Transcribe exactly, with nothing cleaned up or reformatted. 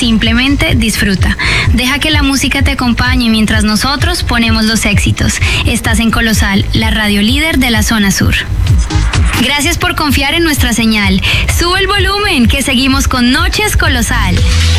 simplemente disfruta. Deja que la música te acompañe mientras nosotros ponemos los éxitos. Estás en Colosal, la radio líder de la zona sur. Gracias por confiar en nuestra señal. Sube el volumen, que seguimos con Noches Colosal.